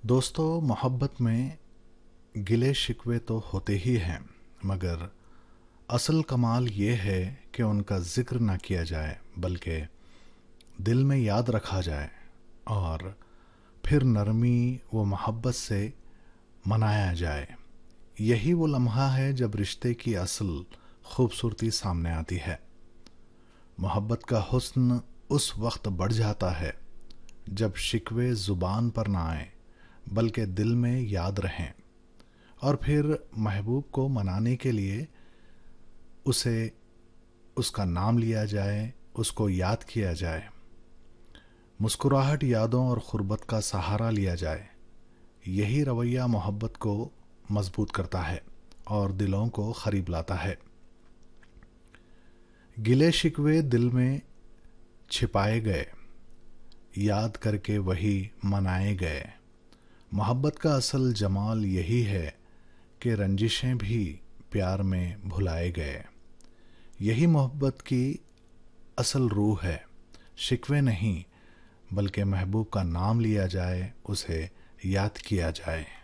दोस्तों, मोहब्बत में गिले शिकवे तो होते ही हैं, मगर असल कमाल ये है कि उनका जिक्र ना किया जाए बल्कि दिल में याद रखा जाए और फिर नरमी व मोहब्बत से मनाया जाए। यही वो लम्हा है जब रिश्ते की असल खूबसूरती सामने आती है। मोहब्बत का हुस्न उस वक्त बढ़ जाता है जब शिकवे ज़ुबान पर ना आए बल्कि दिल में याद रहें, और फिर महबूब को मनाने के लिए उसे उसका नाम लिया जाए, उसको याद किया जाए, मुस्कुराहट यादों और ग़ुरबत का सहारा लिया जाए। यही रवैया मोहब्बत को मजबूत करता है और दिलों को करीब लाता है। गिले शिकवे दिल में छिपाए गए, याद करके वही मनाए गए। मोहब्बत का असल जमाल यही है कि रंजिशें भी प्यार में भुलाए गए। यही मोहब्बत की असल रूह है। शिकवे नहीं बल्कि महबूब का नाम लिया जाए, उसे याद किया जाए।